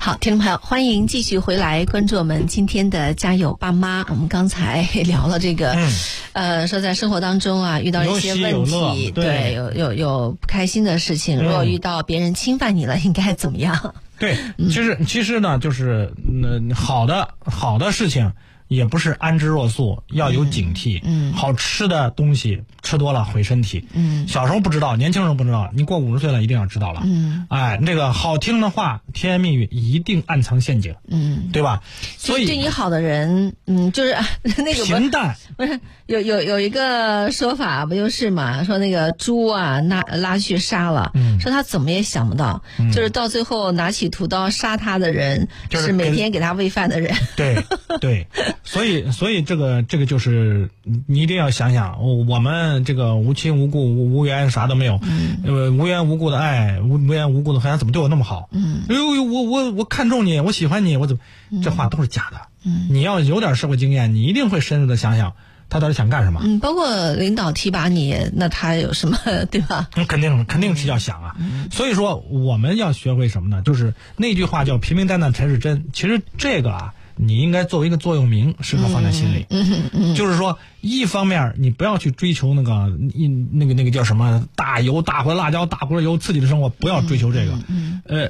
好，听众朋友，欢迎继续回来关注我们今天的家有爸妈。我们刚才聊了这个，说在生活当中啊，遇到一些问题，对，有不开心的事情，如果遇到别人侵犯你了，应该怎么样？ 对，其实呢，就是好的事情。也不是安之若素，要有警惕。好吃的东西吃多了毁身体。小时候不知道，年轻人不知道，你过50岁了一定要知道了。这个好听的话，甜言蜜语一定暗藏陷阱。对吧？所以对你好的人，就是那个平淡。 不是有一个说法不就是嘛？说那个猪啊，拉去杀了，说他怎么也想不到，就是到最后拿起屠刀杀他的人，是每天给他喂饭的人。 对。所以这个就是你一定要想想，我们这个无亲无故无缘啥都没有，无缘无故的爱，无缘无故的好怎么对我那么好？我看重你，我喜欢你，我怎么？这话都是假的。你要有点社会经验，你一定会深入的想想他到底想干什么。 包括领导提拔你，那他有什么，对吧？ 肯定是要想啊。所以说我们要学会什么呢？就是那句话叫平平淡淡才是真。其实这个啊，你应该作为一个座右铭，时刻放在心里。就是说，一方面你不要去追求那个叫什么大油、大锅辣椒、大锅油刺激的生活，不要追求这个。